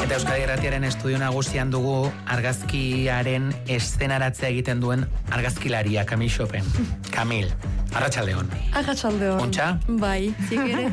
Eta Euskadi Irratiaren estudio nagusian dugu argazkiaren eszenaratzea egiten duen argazkilaria, Camille Chopin. Camille, arratsaldeon. Arratsaldeon. Ontsa? Bai, zikere.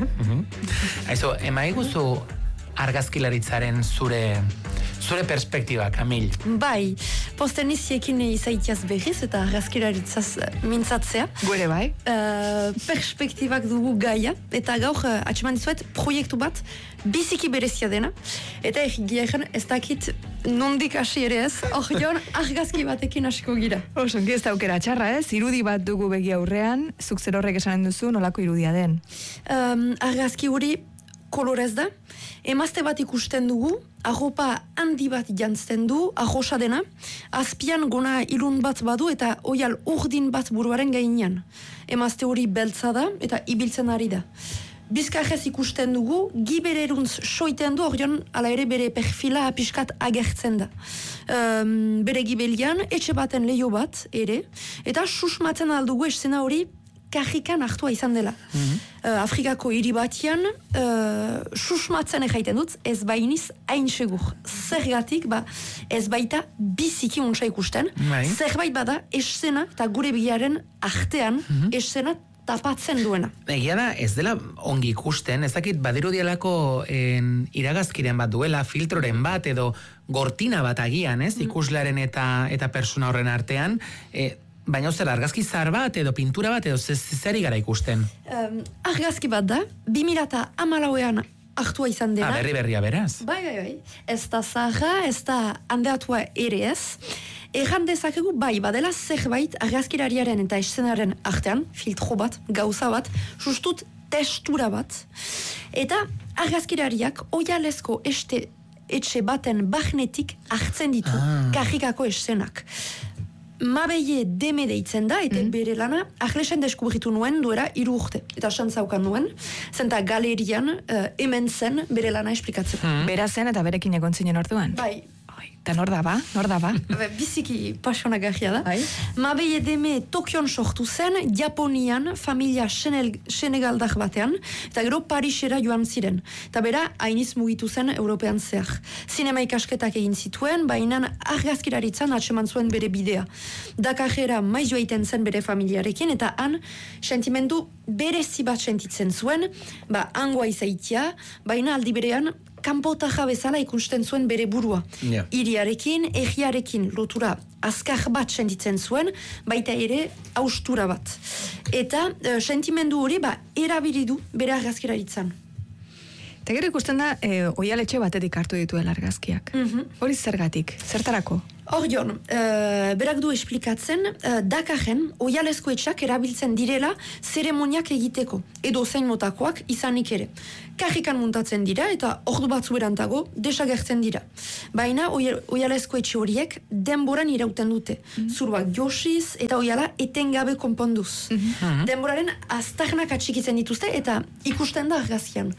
Aizu, emaiguzu argazkilaritzaren zure perspektiba, Camille. Bai, posten iziekin izaitiaz berriz eta argazkilaritzaz mintzatzea. Gure bai. Perspektibak dugu gaia, eta gaur atxeman dizuet proiektu bat biziki berezia dena, eta egiaren ez dakit nondik hasi ere ez, hor argazki batekin hasiko gira. Osongi ez da aukera txarra ez, irudi bat dugu begi aurrean, zuk zer horrek esanen duzu nolako irudia den. Argazki hori kolorez da, emazte bat ikusten dugu, arropa handi bat jantzten du, arrosa dena, azpian gona ilun bat badu eta oial urdin bat buruaren gainean. Emazte hori beltza da eta ibiltzen ari da. Bizkarrez ikusten dugu, gibereruntz soiten du, orion ala ere bere perfila apiskat agertzen da. Bere gibelian, etxe baten leio bat ere, eta susmatzen aldugu eszena hori karrikan hartua izan dela. Afrikako hiri batian, susmatzen egiten dut, ez bainiz hain segur. Zergatik, ez baita biziki untsa ikusten. Zerbait bada, eszena eta gure biaren artean, eszena tapatzen duena. Egia da, ez dela ongi ikusten, ez dakit badirudialako iragazkiren bat duela, filtroren bat, edo gortina bat agian, ez? Ikuslearen eta persona horren artean, baina zer, argazki zar bat, edo pintura bat, edo zeri gara ikusten? Argazki bat da, 2014an hartua izan dena. Berria beraz. Bai. Ez da zaharra, ez da handeatua ere ez. Erran dezakegu badela zerbait argazkilariaren eta eszenaren artean, filtro bat, gauza bat, justut testura bat, eta argazkilariak oialezko etxe baten bahnetik hartzen ditu karrikako eszenak. Mabeie deme deitzen da, eta bere lana ahlesen deskubritu nuen duera 3 urte. Eta xantzaukan nuen, zenta galerian hemen zen bere lana esplikatzeko. Bera zen eta berekin egon zinen orduan? Bai. Eta nor da ba? Biziki pasionagarria da. Mabeie deme Tokion sortu zen, Japonian, familia senegaldar batean, eta gero Parisera joan ziren. Eta bera, hainiz mugitu zen European zehar. Zinema ikasketak egin zituen, baina argazkilaritzan atseman zuen bere bidea. Dakarera maiz joaiten zen bere familiarekin, eta han sentimendu berezi bat sentitzen zuen, hangoa izaitia, baina aldi berean, kanpotaja bezala ikusten zuen bere burua. Hiriarekin, egiarekin lotura azkar bat sentitzen zuen, baita ere haustura bat. Eta sentimendu hori erabili du bere argazkilaritzan. Eta gero ikusten da, oialetxe batetik hartu dituela argazkiak. Hori zergatik, zertarako? Orion, berak du esplikatzen, Dakarren oialezko etxak erabiltzen direla zeremoniak egiteko, edo zein motakoak izanik ere. Karrikan muntatzen dira eta ordu batzu berantago desagertzen dira. Baina oialezko etxe horiek denboran irauten dute. Zuruak josiz eta oiala etengabe konponduz. Denboraren aztarnak atxikitzen dituzte eta ikusten da argazkian.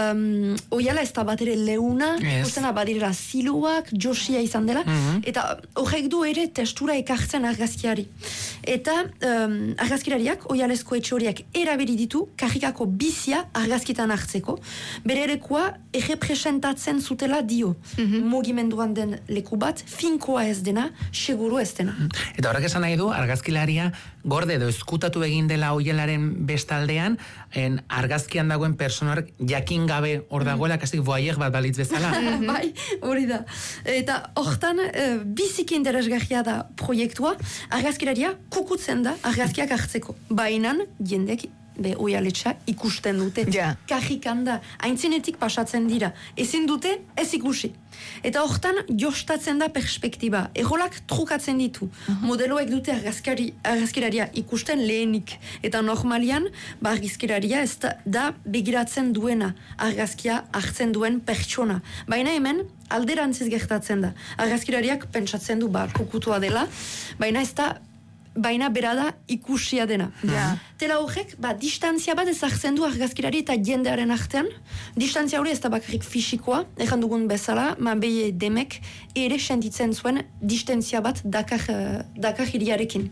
Oiala ez da bat ere leuna, ikusten da badirela ziluak, josia izan dela, eta horrek du ere testura ekartzen argazkiari. Eta argazkilariak, oialezko etxe horiek erabili ditu karrikako bizia argazkitan hartzeko, bere erekoa errepresentatzen zutela dio. Mugimenduan den leku bat, finkoa ez dena, seguru ez dena. Eta horrek esan nahi du, argazkilaria gorde edo eskutatu egin dela oialaren bestaldean, argazkian dagoen personak jakin gabe hor dagoela, kasik voyeur bat balitz bezala. Bai, hori da. Eta hortan, biziki interesgarria da proiektua, argazkilaria kukutzen da argazkiak hartzeko. Bainan, jendek oialetxa ikusten dute. Karrikan da, haintzinetik pasatzen dira. Ezin dute, ez ikusi. Eta hortan, jostatzen da perspektiba. Errolak trukatzen ditu. Modeloek dute argazkilaria ikusten lehenik. Eta normalian, argazkilaria ez da begiratzen duena. Argazkia hartzen duen pertsona. Baina hemen, alderantziz gertatzen da. Argazkilariak pentsatzen du kukutua dela, baina ez da baina berada ikusia dena. Tela horrek, distantzia bat ezartzen du argazkilari eta jendearen artean. Distantzia hori ez da bakarrik fisikoa, egan dugun bezala, beie demek ere sentitzen zuen distantzia bat Dakar hiriarekin.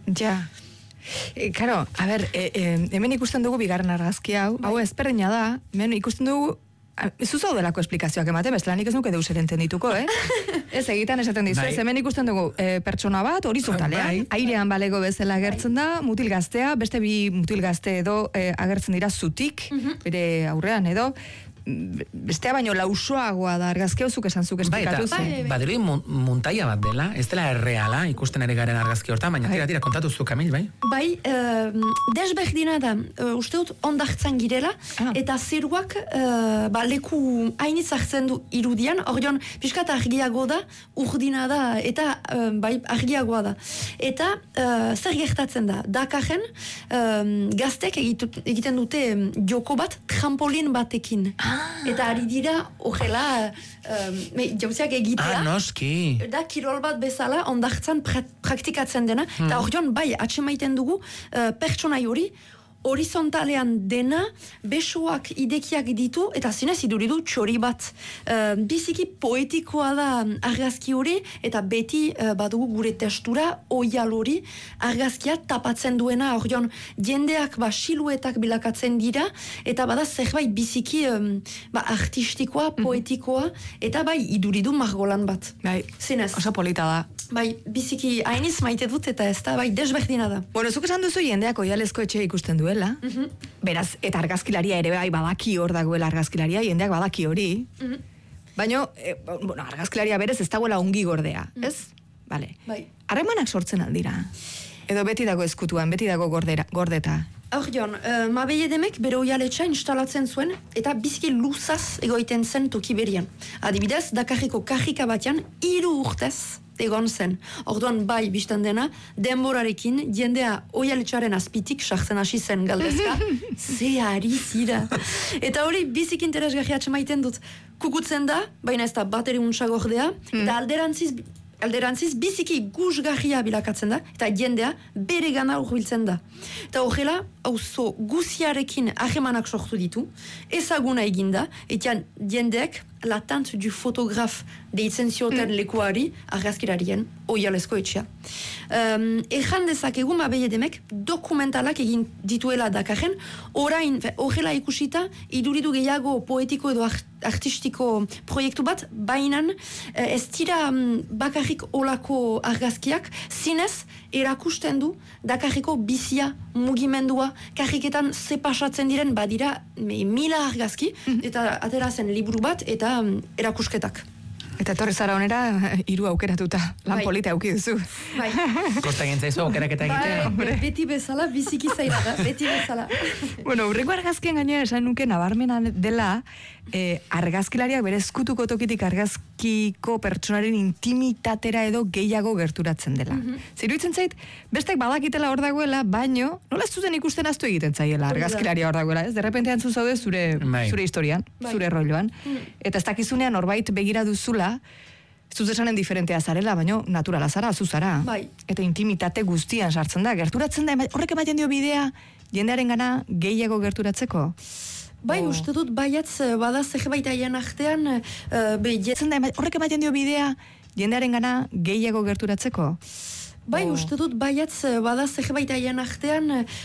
Karo, hemen ikusten dugu bigarren argazki hau ezberdina da, hemen ikusten dugu Zuzo delako esplikazioak ematen, bestela nik ez nuke deus eren dituko, Ez egitan esaten dizu, hemen ikusten dugu pertsona bat, horizontalean, airean balego bezala agertzen da, mutil gaztea, beste bi mutil gazte edo agertzen dira zutik, bere aurrean edo, bestea baino lausoagoa da argazkia zuk esan zuk esplikatu zen. Badirudi muntaia bat dela, ez dela erreala ikusten ari garen argazki hortan, baina tira kontatu zu Kamil, bai? Bai, desberdina da, uste dut ondartzan girela, eta zeruak leku hainitz hartzen du irudian, orion pixkat argiago da, urdina da, eta argiagoa da. Eta zer gertatzen da, Dakarren gaztek egiten dute joko bat trampolin batekin. Eta ari dira, horrela, jauziak egitea. Noski. Da, kirol bat bezala, ondartzan praktikatzen dena. Eta horion, bai, atsemaiten dugu, pertsonai hori, horizontalean dena, besoak idekiak ditu, eta zinez iduridu txori bat. Biziki poetikoa da argazki hori, eta beti badugu gure testura, oial hori, argazkia tapatzen duena, horion, jendeak siluetak bilakatzen dira, eta bada zerbait biziki artistikoa, poetikoa, eta bai iduridu margolan bat. Bai, zinez. Oso polita da. Bai, biziki hainiz maite dut, eta ez da, bai, desberdina da. Bueno, zuk esan duzu jendeak oialezko etxe ikusten duela, beraz, eta argazkilaria ere bai badaki hor dagoela argazkilaria, jendeak badaki hori, baina, argazkilaria berez ez dagoela ongi gordea, ez? Bale. Bai. Harremanak sortzen aldira? Edo beti dago eskutuan, beti dago gordeta? Hor Mabei Edemek bere oialetxa instalatzen zuen, eta biziki luzaz egoiten zen toki berian. Adibidez, Dakarriko kajika batean 3 urtez egon zen. Orduan bai biztan dena, denborarekin jendea oialetxaren azpitik sartzen hasi zen galdezka, ze ari zira. Eta hori bizik interesgarria atxemaiten dut. Kukutzen da, baina ez da bateri untxagordea, eta alderantziz biziki guzgarria bilakatzen da, eta jendea bere gana urbiltzen da. Eta horrela, auzo guziarekin ahemanak sortu ditu, ezaguna eginda, eta jendeak l'attente du fotograf deitzen zioten lekuari argazkilarien oialezko etxea. Ejan dezakegu Mabei Edemek dokumentalak egin dituela Dakarren, orain, horrela ikusita, iduridu gehiago poetiko edo artistiko proiektu bat, bainan ez dira bakarrik olako argazkiak, zinez erakusten du Dakarriko bizia, mugimendua, karriketan ze pasatzen diren badira 1000 argazki, eta atera zen liburu bat, eta erakusketak. Eta etorri zara honera, 3 aukeratuta, lan polita auki duzu. Bai. Kosta gintzaizu aukeraketa egitea. Beti bezala, biziki zaila da, beti bezala. Bueno, urreko argazkien gainera esan nuke nabarmena dela, argazkilariak bere eskutuko tokitik argazkiko pertsonaren intimitatera edo gehiago gerturatzen dela. Ziruitzen zait, bestek badakitela hor dagoela, baino, nola ez zuten ikusten aztu egiten zaiela argazkilaria hor dagoela, ez? Derrepentean zuzaude zure historian, zure rolloan. Eta ez dakizunean norbait begira duzula, zuz esanen diferentea zarela, baino naturala zara, zuzara. Bai. Eta intimitate guztian sartzen da, gerturatzen da, horrek ematen dio bidea, jendearen gana gehiago gerturatzeko. Bai, uste dut, baiatz, bada zerbait haien artean, horrek ematen dio bidea, jendearen gana gehiago gerturatzeko. Bai, uste dut, baiatz, bada zerbait haien artean,